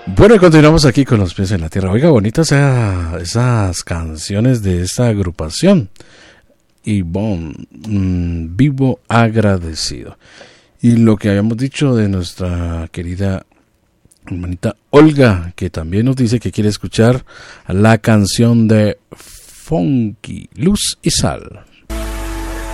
Bueno, continuamos aquí con los pies en la tierra. Oiga, bonitas esas canciones de esta agrupación. Y vivo agradecido. Y lo que habíamos dicho de nuestra querida hermanita Olga, que también nos dice que quiere escuchar la canción de Funky, Luz y Sal.